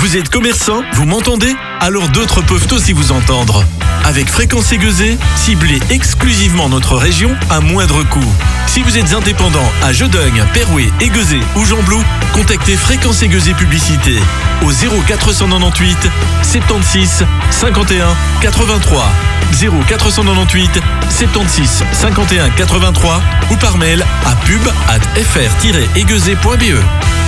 Vous êtes commerçant? Vous m'entendez? Alors d'autres peuvent aussi vous entendre. Avec Fréquence Aiguezée, ciblez exclusivement notre région à moindre coût. Si vous êtes indépendant à Jeudeugne, Perouet, Aiguezée ou Gembloux, contactez Fréquence Aiguezée Publicité au 0498 76 51 83 0498 76 51 83 ou par mail à pub@fr-aiguezée.be.